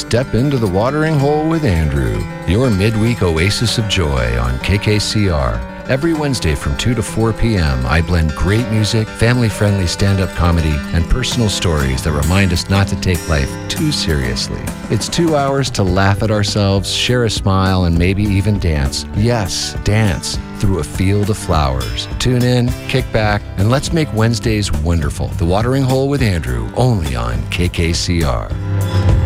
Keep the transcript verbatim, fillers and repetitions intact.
Step into the watering hole with Andrew, your midweek oasis of joy on K K C R. Every Wednesday from two to four p.m., I blend great music, family-friendly stand-up comedy, and personal stories that remind us not to take life too seriously. It's two hours to laugh at ourselves, share a smile, and maybe even dance. Yes, dance through a field of flowers. Tune in, kick back, and let's make Wednesdays wonderful. The Watering Hole with Andrew, only on K K C R.